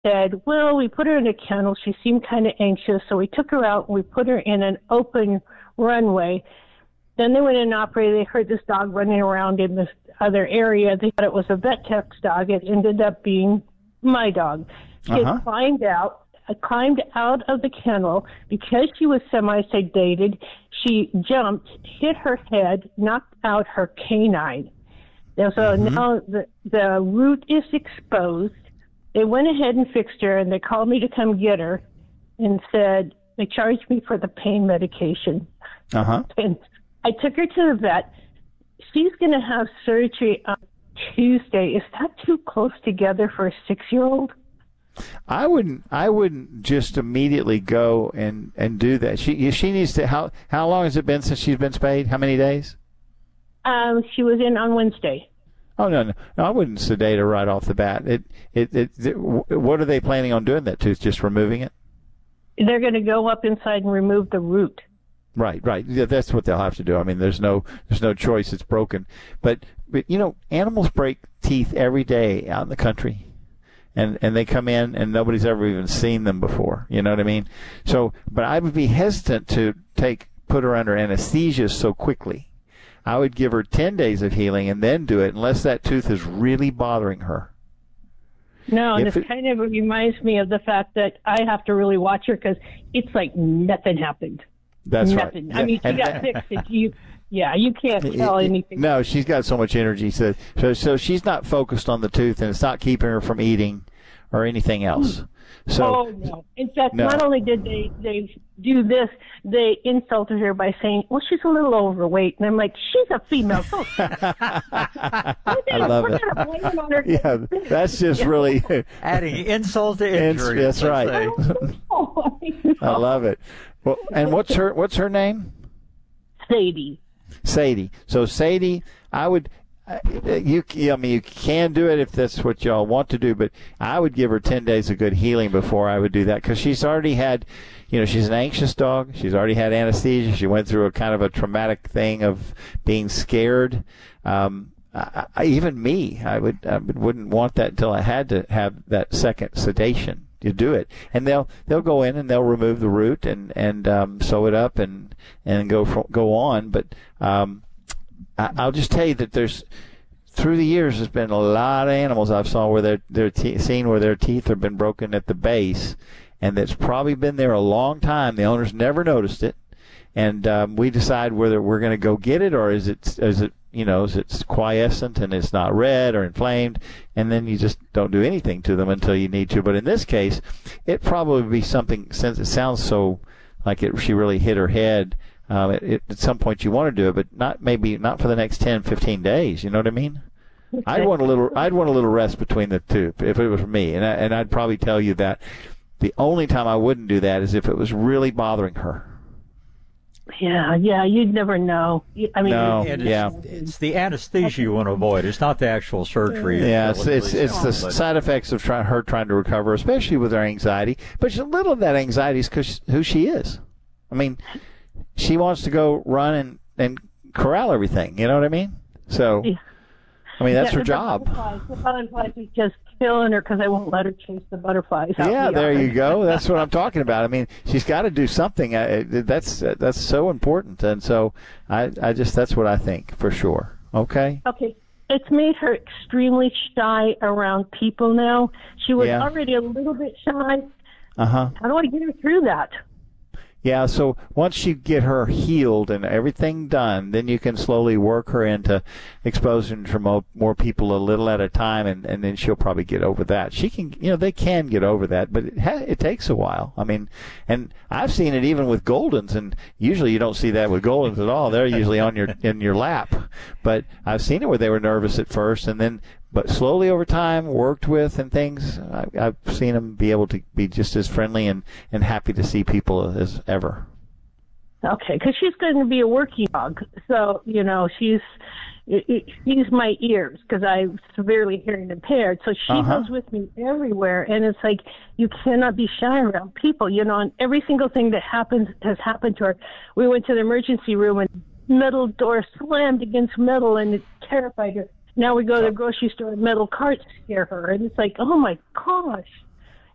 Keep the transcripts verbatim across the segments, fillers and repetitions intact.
said, well, we put her in a kennel. She seemed kind of anxious, so we took her out and we put her in an open runway. Then they went in and operated. They heard this dog running around in this other area. They thought it was a vet tech's dog. It ended up being my dog. She Uh-huh. had climbed out, uh, climbed out of the kennel because she was semi-sedated. She jumped, hit her head, knocked out her canine. And so Mhm. now the, the root is exposed. They went ahead and fixed her, and they called me to come get her and said they charged me for the pain medication. Uh-huh. And I took her to the vet. She's going to have surgery on Tuesday. Is that too close together for a six-year-old? I wouldn't. I wouldn't just immediately go and, and do that. She she needs to. How how long has it been since she's been spayed? How many days? Um, she was in on Wednesday. Oh no, no, no! I wouldn't sedate her right off the bat. It, it, it, it. What are they planning on doing that tooth? Just removing it? They're going to go up inside and remove the root. Right, right. Yeah, that's what they'll have to do. I mean, there's no, there's no choice. It's broken. But, but you know, animals break teeth every day out in the country, and and they come in and nobody's ever even seen them before. You know what I mean? So, but I would be hesitant to take put her under anesthesia so quickly. I would give her ten days of healing and then do it, unless that tooth is really bothering her. No, and If it, it- kind of reminds me of the fact that I have to really watch her because it's like nothing happened. That's nothing. right. I mean, she And- got fixed. And you, yeah, you can't tell It- it- anything. No, she's got so much energy. So, so, so she's not focused on the tooth, and it's not keeping her from eating or anything else. So, oh no! In fact, no. not only did they they do this, they insulted her by saying, "Well, she's a little overweight," and I'm like, "She's a female." Don't I love we're it. gonna blame it on her. Yeah, that's just really. Adding insult to Ins- injury. that's right. I I love it. Well, and what's her what's her name? Sadie. Sadie. So Sadie, I would. Uh, you, I mean, you can do it if that's what y'all want to do, but I would give her ten days of good healing before I would do that, because she's already had, you know, she's an anxious dog. She's already had anesthesia. She went through a kind of a traumatic thing of being scared. Um, I, I, even me, I would, I would, wouldn't want that until I had to have that second sedation. You do it, and they'll they'll go in and they'll remove the root and and um, sew it up and and go for, go on. But um, I, I'll just tell you that there's through the years there's been a lot of animals I've saw where they're they're te- seen where their teeth have been broken at the base, and that's probably been there a long time. The owners never noticed it, and um, we decide whether we're going to go get it, or is it is it you know is it quiescent and it's not red or inflamed, and then you just don't do anything to them until you need to. But in this case, it probably would be something, since it sounds so like it she really hit her head. Um, it, it, at some point you want to do it, but not maybe not for the next ten, fifteen days. You know what I mean? I'd want a little. I'd want a little rest between the two if it was me, and I, and I'd probably tell you that the only time I wouldn't do that is if it was really bothering her. Yeah, yeah, you'd never know. I mean, No. And it's, Yeah. it's the anesthesia you want to avoid. It's not the actual surgery. Yeah, it's it's, it's the But- side effects of try, her trying to recover, especially with her anxiety. But a little of that anxiety is because who she is. I mean, she wants to go run and, and corral everything. You know what I mean? So, I mean, that's yeah, her the job. Butterflies, the butterflies is just killing her because I won't let her chase the butterflies out. Yeah, in the there yard. you go. That's what I'm talking about. I mean, she's got to do something. I, that's that's so important, and so I I just that's what I think for sure. Okay. Okay. It's made her extremely shy around people now. She was Yeah. already a little bit shy. Uh huh. How do I get her through that? Yeah, so once you get her healed and everything done, then you can slowly work her into exposing to more, more people a little at a time, and, and then she'll probably get over that. She can, you know, they can get over that, but it, ha- it takes a while. I mean, and I've seen it even with Goldens, and usually you don't see that with Goldens at all. They're usually on your in your lap, but I've seen it where they were nervous at first, and then but slowly over time, worked with and things, I, I've seen them be able to be just as friendly and, and happy to see people as ever. Okay, because she's going to be a working dog. So, you know, she's she's my ears because I'm severely hearing impaired. So she Uh-huh. goes with me everywhere. And it's like, you cannot be shy around people, you know, and every single thing that happens has happened to her. We went to the emergency room and metal door slammed against metal and it terrified her. Now we go to the grocery store and metal carts scare her. And it's like, oh, my gosh.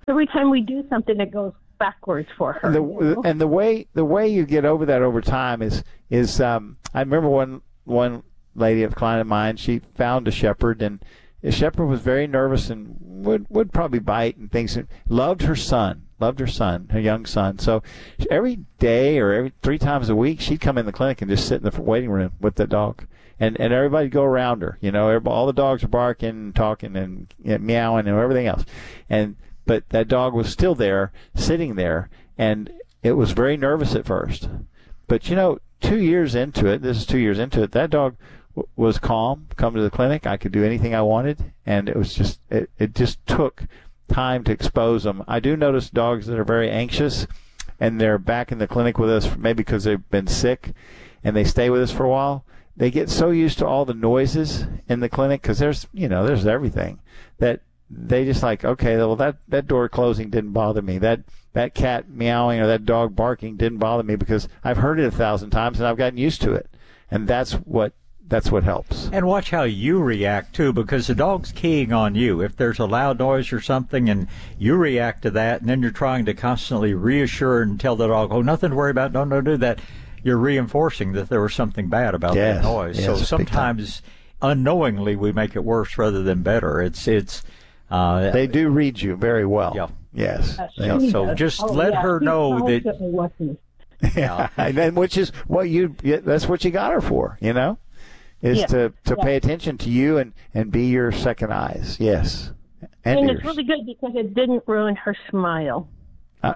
every time we do something, it goes backwards for her. And the, you know? and the way the way you get over that over time is is um, I remember one one lady, a client of mine, she found a shepherd, and the shepherd was very nervous and would would probably bite and things. And loved her son, loved her son, her young son. So every day or every three times a week, she'd come in the clinic and just sit in the waiting room with the dog. And and everybody'd go around her. You know, everybody, all the dogs are barking and talking and you know, meowing and everything else. And but that dog was still there, sitting there, and it was very nervous at first. But, you know, two years into it, this is two years into it, that dog w- was calm, come to the clinic. I could do anything I wanted, and it was just, it, it just took time to expose them. I do notice dogs that are very anxious, and they're back in the clinic with us maybe because they've been sick, and they stay with us for a while. They get so used to all the noises in the clinic, because there's, you know, there's everything, that they just like, okay, well, that, that door closing didn't bother me. That that cat meowing or that dog barking didn't bother me because I've heard it a thousand times and I've gotten used to it. And that's what that's what helps. And watch how you react, too, because the dog's keying on you. If there's a loud noise or something and you react to that, and then you're trying to constantly reassure and tell the dog, oh, nothing to worry about, don't, don't do that, you're reinforcing that there was something bad about yes, that noise. Yes, so sometimes unknowingly we make it worse rather than better. It's it's uh, they do read you very well. Yeah. Yes. Yeah, so just oh, let yeah. her know He that. Yeah, and then which is what you that's what you got her for, you know, is yeah. to, to yeah. pay attention to you and, and be your second eyes. Yes. And, and yours. it's really good because it didn't ruin her smile. I,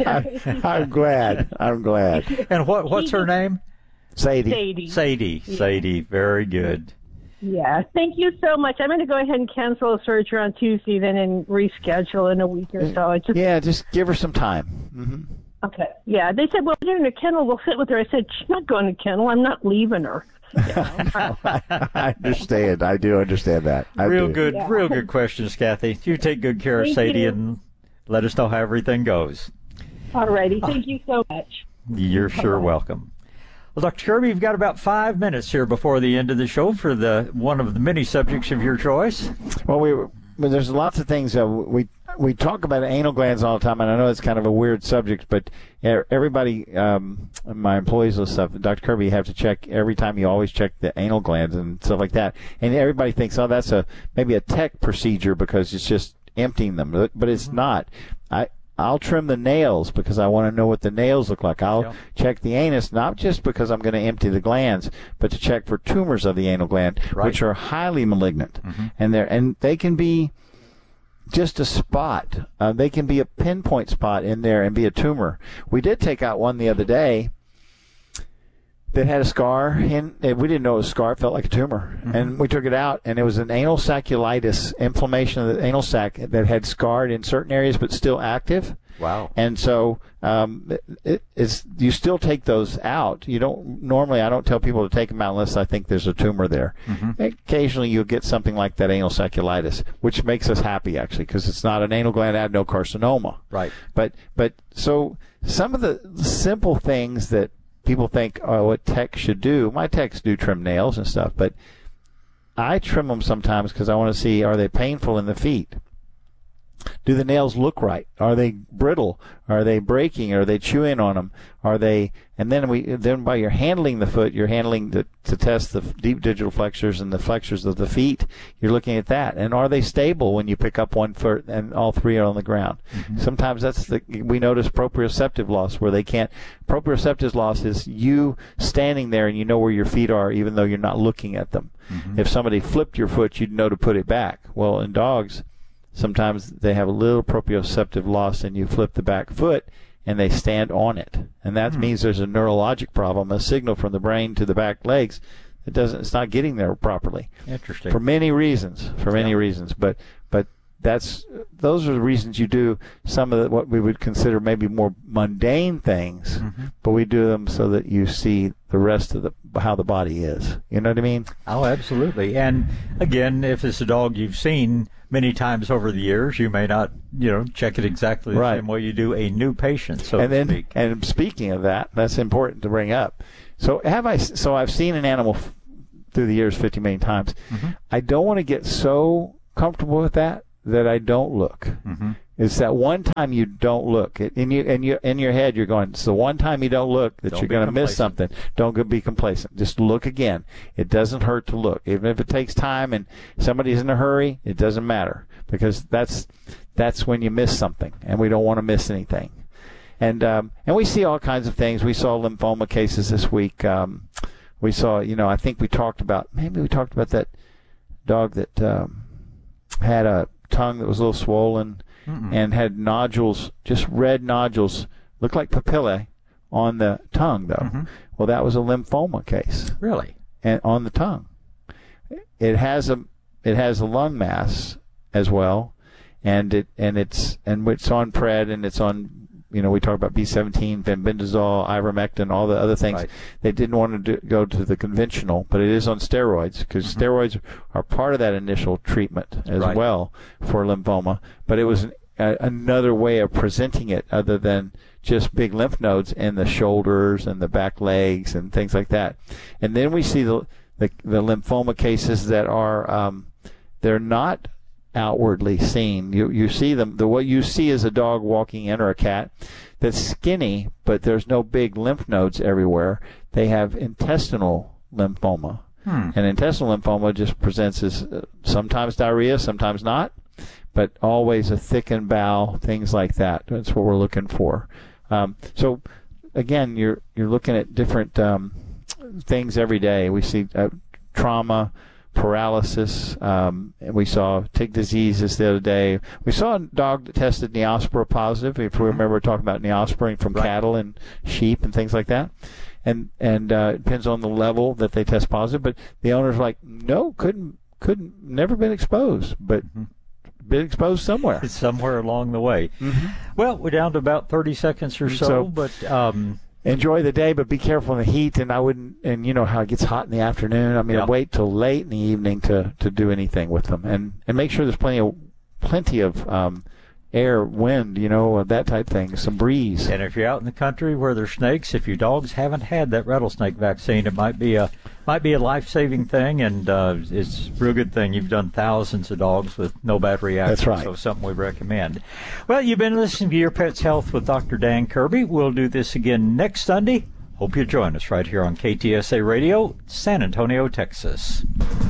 I, I'm glad. I'm glad. And what what's her name? Sadie. Sadie. Sadie. Yeah. Sadie. Very good. Yeah. Thank you so much. I'm going to go ahead and cancel the surgery on Tuesday, then and reschedule in a week or so. It's just, Yeah, just give her some time. Mm-hmm. Okay. Yeah. They said, well, we're in a kennel. We'll sit with her. I said, she's not going to kennel. I'm not leaving her. I understand. I do understand that. I real do. good, Yeah. real good questions, Kathy. You take good care of Thank Sadie you. and let us know how everything goes. All righty. Thank you so much. You're sure welcome. Well, Doctor Kirby, you've got about five minutes here before the end of the show for the one of the many subjects of your choice. Well, we well, there's lots of things uh, we we talk about anal glands all the time, and I know it's kind of a weird subject, but everybody, um, my employees and stuff, Doctor Kirby, you have to check every time. You always check the anal glands and stuff like that, and everybody thinks, oh, that's a maybe a tech procedure because it's just emptying them, but, but it's not. I. I'll trim the nails because I want to know what the nails look like. I'll Yeah. check the anus, not just because I'm going to empty the glands, but to check for tumors of the anal gland, Right. which are highly malignant. Mm-hmm. And they're, and they can be just a spot. Uh, they can be a pinpoint spot in there and be a tumor. We did take out one the other day that had a scar, and we didn't know it was a scar. It felt like a tumor. Mm-hmm. And we took it out, and it was an anal sacculitis, inflammation of the anal sac that had scarred in certain areas but still active. Wow. And so um, it, it's you still take those out. You don't normally. I don't tell people to take them out unless I think there's a tumor there. Mm-hmm. Occasionally, you'll get something like that anal sacculitis, which makes us happy actually because it's not an anal gland adenocarcinoma. Right. But but so some of the simple things that people think, oh, what techs should do. My techs do trim nails and stuff, but I trim them sometimes because I want to see, are they painful in the feet? Do the nails look right? Are they brittle? Are they breaking? Are they chewing on them? Are they? And then we then by your handling the foot, you're handling the, to test the deep digital flexors and the flexors of the feet. You're looking at that, and are they stable when you pick up one foot and all three are on the ground? Mm-hmm. Sometimes that's the we notice proprioceptive loss where they can't. Proprioceptive loss is you standing there and you know where your feet are even though you're not looking at them. Mm-hmm. If somebody flipped your foot, you'd know to put it back. Well, in dogs, sometimes they have a little proprioceptive loss and you flip the back foot and they stand on it. And that mm. means there's a neurologic problem, a signal from the brain to the back legs. It doesn't, it's not getting there properly. Interesting. For many reasons, for many yeah. reasons. But, but that's, those are the reasons you do some of the, what we would consider maybe more mundane things, mm-hmm. but we do them so that you see the rest of the, how the body is. You know what I mean? Oh, absolutely. And again, if it's a dog you've seen many times over the years, you may not, you know, check it exactly the right. same way you do a new patient, so and to then, speak. And speaking of that, that's important to bring up. So have I? So I've seen an animal f- through the years fifty million times. Mm-hmm. I don't want to get so comfortable with that that I don't look. Mm-hmm. It's that one time you don't look. In you, in your, in your head, you're going, it's the one time you don't look that don't you're going to miss something. Don't go be complacent. Just look again. It doesn't hurt to look. Even if it takes time and somebody's in a hurry, it doesn't matter, because that's that's when you miss something, and we don't want to miss anything. And um, and we see all kinds of things. We saw lymphoma cases this week. Um, we saw, you know, I think we talked about, maybe we talked about that dog that um, had a tongue that was a little swollen. Mm-mm. And had nodules, just red nodules, looked like papillae on the tongue, though. Mm-hmm. Well, that was a lymphoma case. Really? And on the tongue. It has a it has a lung mass as well, and it and it's and it's on pred, and it's on, you know, we talk about B seventeen, fenbendazole, ivermectin, all the other things. Right. They didn't want to do, go to the conventional, but it is on steroids, because mm-hmm. steroids are part of that initial treatment as right. well for lymphoma. But it was an, a, another way of presenting it other than just big lymph nodes in the shoulders and the back legs and things like that. And then we see the the, the lymphoma cases that are um, they're not outwardly seen. You you see them. The what you see is a dog walking in, or a cat that's skinny, but there's no big lymph nodes everywhere. They have intestinal lymphoma, hmm. and intestinal lymphoma just presents as uh, sometimes diarrhea, sometimes not, but always a thickened bowel, things like that. That's what we're looking for. Um, so again, you're you're looking at different um, things every day. We see uh, trauma, paralysis. Um, and we saw tick diseases the other day. We saw a dog that tested Neospora positive. If we remember talking about Neosporin from right. cattle and sheep and things like that. And and uh, it depends on the level that they test positive. But the owner's like, no, couldn't couldn't never been exposed, but mm-hmm. been exposed somewhere. Somewhere along the way. Mm-hmm. Well, we're down to about thirty seconds or so, so but. Um, Enjoy the day, but be careful in the heat. And I wouldn't, and you know how it gets hot in the afternoon. I mean, yep. wait till late in the evening to, to do anything with them, and and make sure there's plenty of plenty of um, air, wind, you know, that type thing, some breeze. And if you're out in the country where there's snakes, if your dogs haven't had that rattlesnake vaccine, it might be a might be a life-saving thing, and uh, it's a real good thing. You've done thousands of dogs with no bad reactions. That's right. So something we recommend. Well, you've been listening to Your Pet's Health with Doctor Dan Kirby. We'll do this again next Sunday. Hope you join us right here on K T S A Radio, San Antonio, Texas.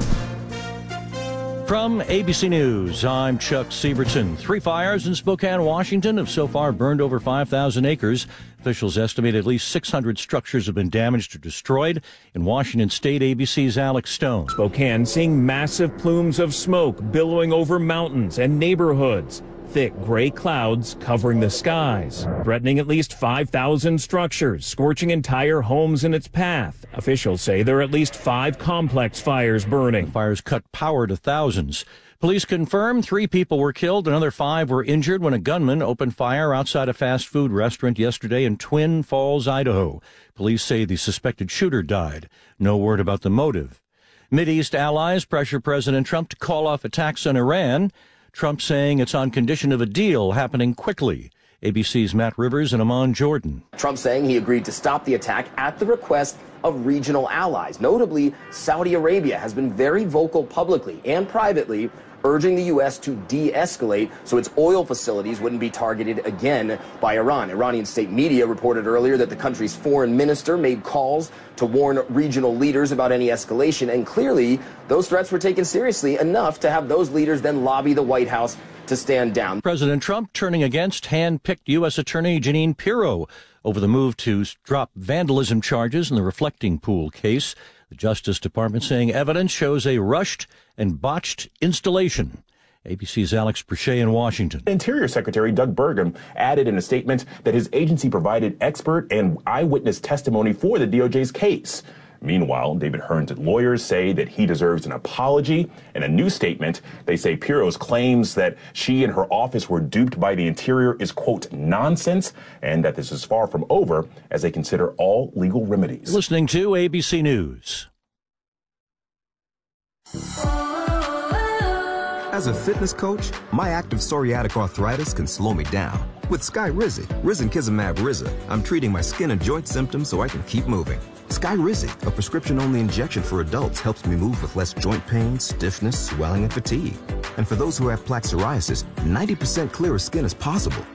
From A B C News, I'm Chuck Siebertson. Three fires in Spokane, Washington have so far burned over five thousand acres. Officials estimate at least six hundred structures have been damaged or destroyed. In Washington State, A B C's Alex Stone. Spokane seeing massive plumes of smoke billowing over mountains and neighborhoods. Thick gray clouds covering the skies, threatening at least five thousand structures, scorching entire homes in its path. Officials say there are at least five complex fires burning. The fires cut power to thousands. Police confirm three people were killed, another five were injured when a gunman opened fire outside a fast food restaurant yesterday in Twin Falls, Idaho. Police say the suspected shooter died. No word about the motive. Mideast allies pressure President Trump to call off attacks on Iran. Trump saying it's on condition of a deal happening quickly. A B C's Matt Rivers and Amon Jordan. Trump saying he agreed to stop the attack at the request of regional allies. Notably, Saudi Arabia has been very vocal publicly and privately, urging the U S to de-escalate so its oil facilities wouldn't be targeted again by Iran. Iranian state media reported earlier that the country's foreign minister made calls to warn regional leaders about any escalation, and clearly those threats were taken seriously enough to have those leaders then lobby the White House to stand down. President Trump turning against hand-picked U S Attorney Jeanine Pirro over the move to drop vandalism charges in the reflecting pool case. The Justice Department saying evidence shows a rushed and botched installation. A B C's Alex Perche in Washington. Interior Secretary Doug Burgum added in a statement that his agency provided expert and eyewitness testimony for the D O J's case. Meanwhile, David Hearn's lawyers say that he deserves an apology. In a new statement, they say Pirro's claims that she and her office were duped by the Interior is, quote, nonsense, and that this is far from over as they consider all legal remedies. Listening to A B C News. As a fitness coach, my active psoriatic arthritis can slow me down. With Skyrizi, Risankizumab Riza, I'm treating my skin and joint symptoms so I can keep moving. Skyrizi, a prescription-only injection for adults, helps me move with less joint pain, stiffness, swelling, and fatigue. And for those who have plaque psoriasis, ninety percent clearer skin is possible.